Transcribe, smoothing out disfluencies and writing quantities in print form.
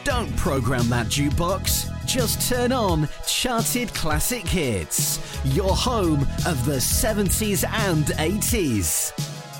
Don't program that jukebox. Just turn on Charted Classic Hits, your home of the 70s and 80s.